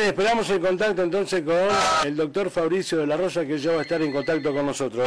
Bien, esperamos el contacto entonces con el doctor Fabricio de la Rosa, que ya va a estar en contacto con nosotros.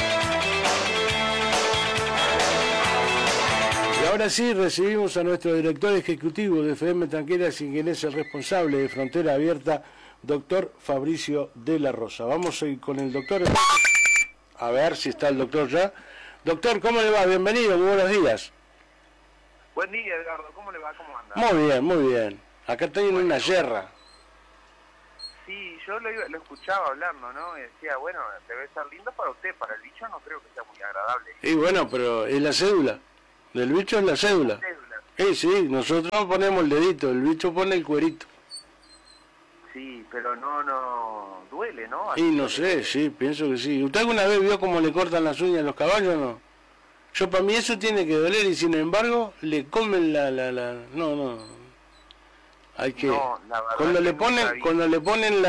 Y ahora sí recibimos a nuestro director ejecutivo de FM Tranquera, sin quien es el responsable de Frontera Abierta, doctor Fabricio de la Rosa. Vamos a ir con el doctor. A ver si está el doctor ya. Doctor, ¿cómo le va? Bienvenido, muy buenos días. Buen día, Edgardo, ¿cómo le va? ¿Cómo anda? Muy bien, muy bien. Acá estoy en una yerra. Sí, yo lo escuchaba hablando, ¿no? Y decía, bueno, debe ser lindo para usted, para el bicho no creo que sea muy agradable. Y bueno, pero es la cédula. Del bicho es la cédula. Sí, nosotros ponemos el dedito, el bicho pone el cuerito. Sí, pero no duele, ¿no? Y no sé, sí, pienso que sí. ¿Usted alguna vez vio cómo le cortan las uñas a los caballos o no? Yo para mí eso tiene que doler y sin embargo le comen no. Hay que No, la verdad cuando que le ponen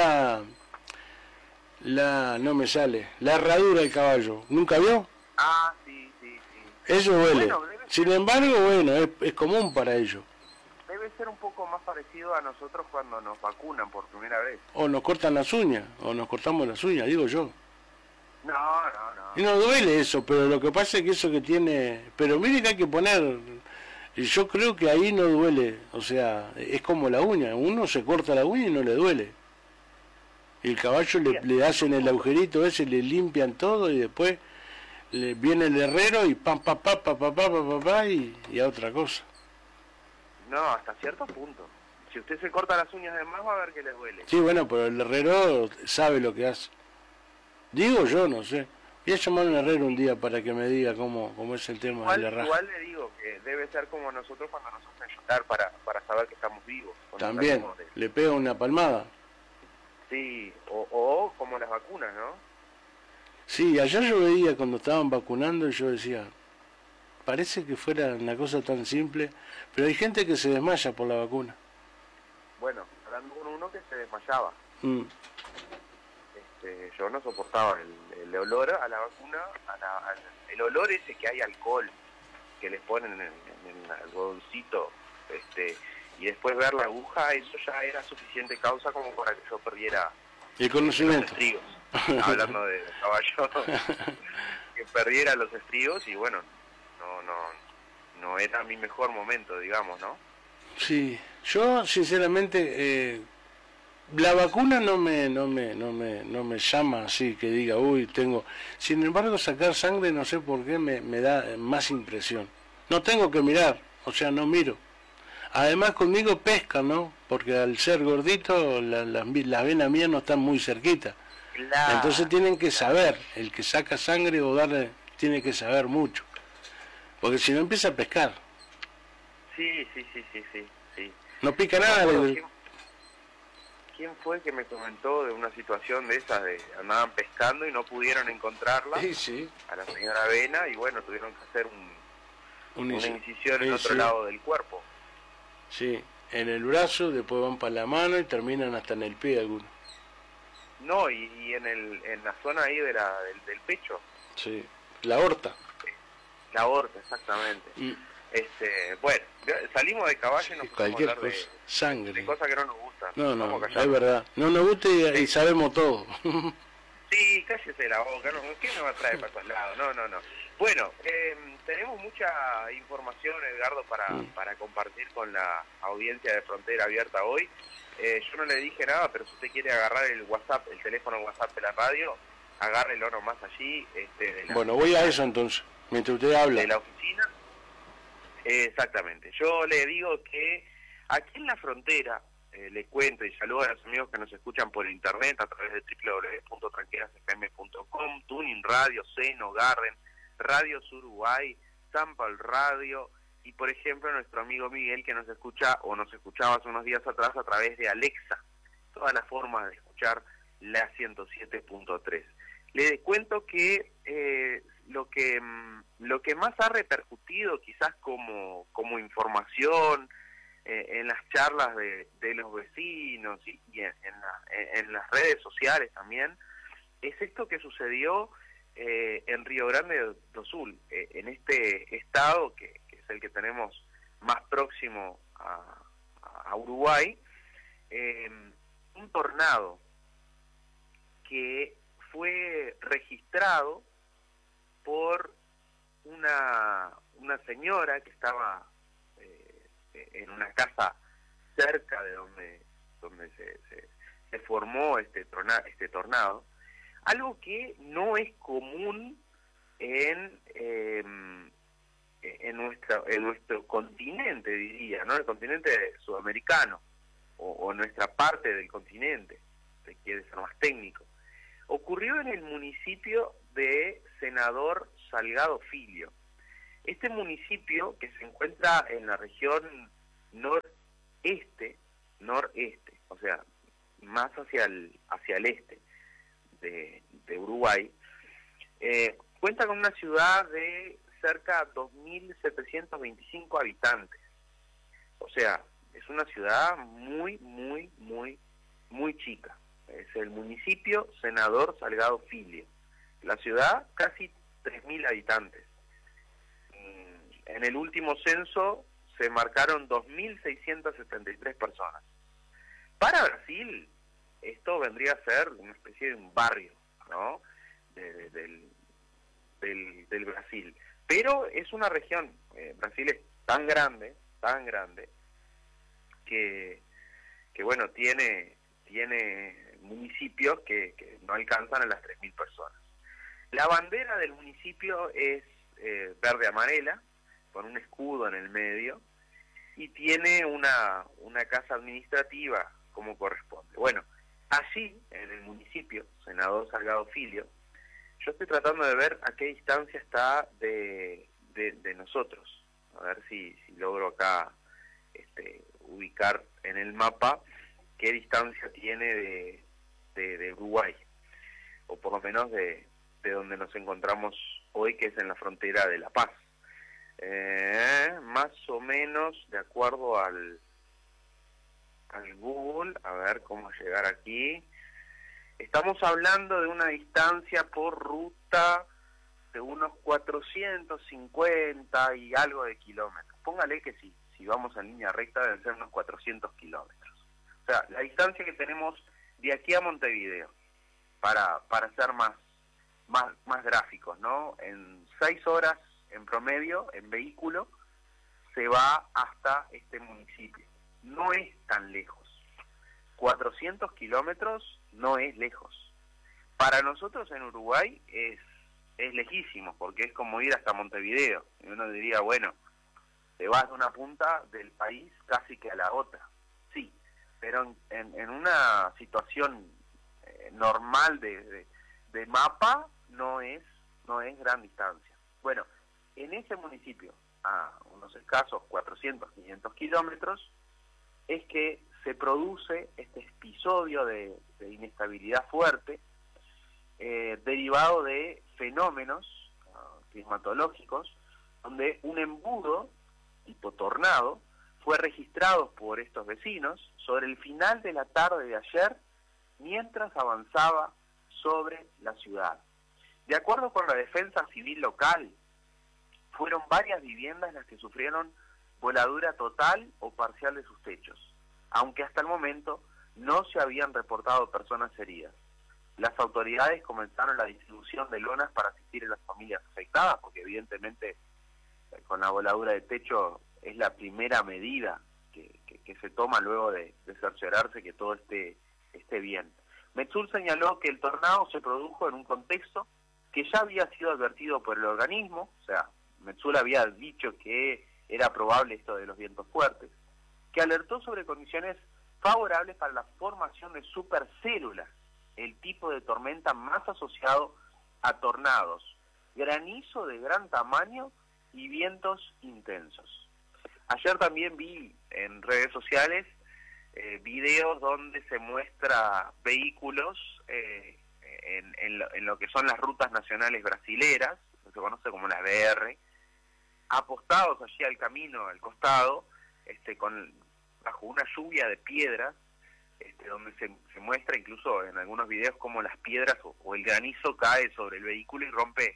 no me sale, la herradura del caballo. ¿Nunca vio? Ah, sí. Eso duele. Bueno, sin embargo, bueno, es común para ellos. Debe ser un poco más parecido a nosotros cuando nos vacunan por primera vez. O nos cortan las uñas, o nos cortamos las uñas, digo yo. No. Y no duele eso, pero lo que pasa es que eso que tiene... Pero mire que hay que poner... Yo creo que ahí no duele, o sea, es como la uña. Uno se corta la uña y no le duele. Y el caballo le hacen el agujerito ese, le limpian todo y después viene el herrero y y a otra cosa. No, hasta cierto punto. Si usted se corta las uñas de más va a ver que le duele. Sí, bueno, pero el herrero sabe lo que hace. Digo yo, no sé. Voy a llamar a un herrero un día para que me diga cómo es el tema de la raja. Igual le digo que debe ser como nosotros cuando nos hacen llorar para saber que estamos vivos. También, le pega una palmada. Sí, o como las vacunas, ¿no? Sí, ayer yo veía cuando estaban vacunando y yo decía, parece que fuera una cosa tan simple, pero hay gente que se desmaya por la vacuna. Bueno, hablando con uno que se desmayaba. Mm. Yo no soportaba el olor a la vacuna, el olor ese que hay alcohol, que les ponen en el algodoncito, y después ver la aguja, eso ya era suficiente causa como para que yo perdiera el conocimiento. Los estribos. Hablando de caballo, que perdiera los estribos y bueno, no era mi mejor momento, digamos, ¿no? Sí, yo sinceramente la vacuna no me llama así que diga, uy, tengo. Sin embargo, sacar sangre no sé por qué me da más impresión. No tengo que mirar, o sea, no miro. Además conmigo pescan, ¿no? Porque al ser gordito las venas mías no están muy cerquita. Claro. Entonces tienen que saber, el que saca sangre o darle, tiene que saber mucho. Porque si no empieza a pescar. Sí. No pica nada. ¿Quién fue que me comentó de una situación de esas, de andaban pescando y no pudieron encontrarla? Sí. A la señora Vena y bueno, tuvieron que hacer una incisión en otro lado del cuerpo. Sí, en el brazo, después van para la mano y terminan hasta en el pie algunos. No, y en la zona ahí del pecho. Sí, la aorta. La aorta, exactamente. Y bueno, salimos de caballo y nos pusimos a hablar de sangre. De cosas que no nos gustan. No, es verdad. No nos gusta y sabemos todo. Sí, cállese la boca, ¿no? ¿Qué me va a traer para todos lados? No. Bueno, tenemos mucha información, Edgardo, para compartir con la audiencia de Frontera Abierta hoy. Yo no le dije nada, pero si usted quiere agarrar el WhatsApp, el teléfono WhatsApp de la radio, agárrelo nomás allí. Bueno, voy a eso entonces, mientras usted habla. De la oficina. Exactamente. Yo le digo que aquí en la frontera, le cuento y saludo a los amigos que nos escuchan por internet a través de www.tranquerasfm.com, Tuning Radio, Seno, Garden, Radio Sur Uruguay, Sample Radio y por ejemplo nuestro amigo Miguel que nos escucha o nos escuchaba hace unos días atrás a través de Alexa, todas las formas de escuchar la 107.3. Le cuento que lo que más ha repercutido quizás como información en las charlas de los vecinos y en las redes sociales también, es esto que sucedió en Río Grande do Sul, en este estado que es el que tenemos más próximo a Uruguay, un tornado que fue registrado por una señora que estaba en una casa cerca de donde se formó este tornado, algo que no es común en nuestro continente, diría, ¿no? El continente sudamericano o nuestra parte del continente, si quiere ser más técnico. Ocurrió en el municipio de Senador Salgado Filho. Este municipio, que se encuentra en la región noreste, o sea, más hacia el este de Uruguay, cuenta con una ciudad de cerca de 2.725 habitantes. O sea, es una ciudad muy, muy, muy, muy chica. Es el municipio Senador Salgado Filho. La ciudad, casi 3.000 habitantes. En el último censo se marcaron 2.673 personas. Para Brasil, esto vendría a ser una especie de un barrio, ¿no? del Brasil. Pero es una región, Brasil es tan grande, que bueno, tiene municipios que no alcanzan a las 3.000 personas. La bandera del municipio es verde-amarela, con un escudo en el medio, y tiene una casa administrativa como corresponde. Bueno, allí, en el municipio, Senador Salgado Filho, yo estoy tratando de ver a qué distancia está de nosotros. A ver si logro acá ubicar en el mapa qué distancia tiene de Uruguay, o por lo menos de donde nos encontramos hoy, que es en la frontera de La Paz. Más o menos, de acuerdo al Google, a ver cómo llegar aquí. Estamos hablando de una distancia por ruta de unos 450 y algo de kilómetros. Póngale que si vamos en línea recta deben ser unos 400 kilómetros. O sea, la distancia que tenemos de aquí a Montevideo, para ser más gráficos, ¿no? En 6 horas en promedio, en vehículo, se va hasta este municipio. No es tan lejos. 400 kilómetros no es lejos. Para nosotros en Uruguay es lejísimo, porque es como ir hasta Montevideo. Y uno diría, bueno, te vas de una punta del país casi que a la otra. Sí, pero en una situación normal de mapa no es gran distancia. Bueno, en ese municipio, a unos escasos 400, 500 kilómetros, es que se produce este episodio de inestabilidad fuerte, derivado de fenómenos climatológicos, donde un embudo tipo tornado fue registrado por estos vecinos sobre el final de la tarde de ayer, mientras avanzaba sobre la ciudad. De acuerdo con la Defensa Civil local, fueron varias viviendas las que sufrieron voladura total o parcial de sus techos, aunque hasta el momento no se habían reportado personas heridas. Las autoridades comenzaron la distribución de lonas para asistir a las familias afectadas, porque evidentemente con la voladura de techo es la primera medida que se toma luego de cerciorarse que todo esté bien. Metsul señaló que el tornado se produjo en un contexto que ya había sido advertido por el organismo, o sea, Metsul había dicho que era probable esto de los vientos fuertes, que alertó sobre condiciones favorables para la formación de supercélulas, el tipo de tormenta más asociado a tornados, granizo de gran tamaño y vientos intensos. Ayer también vi en redes sociales videos donde se muestra vehículos en lo que son las rutas nacionales brasileras, que se conoce como las BR, apostados allí al camino, al costado, bajo una lluvia de piedras, donde se muestra incluso en algunos videos cómo las piedras o el granizo cae sobre el vehículo y rompe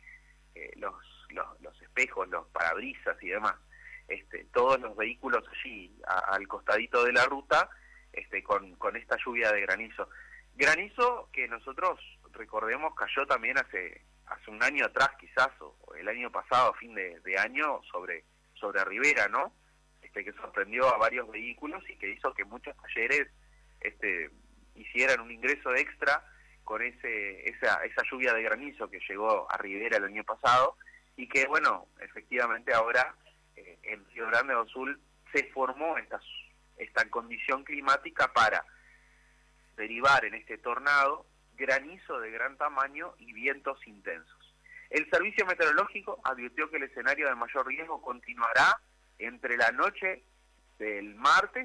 los espejos, los parabrisas y demás. Todos los vehículos allí al costadito de la ruta con esta lluvia de granizo. Granizo que nosotros, recordemos, cayó también hace un año atrás quizás, o el año pasado, a fin de año, sobre Rivera, ¿no? Que sorprendió a varios vehículos y que hizo que muchos talleres hicieran un ingreso extra con esa lluvia de granizo que llegó a Rivera el año pasado, y que, bueno, efectivamente ahora en Río Grande do Sul se formó esta condición climática para derivar en este tornado, granizo de gran tamaño y vientos intensos. El Servicio Meteorológico advirtió que el escenario de mayor riesgo continuará entre la noche del martes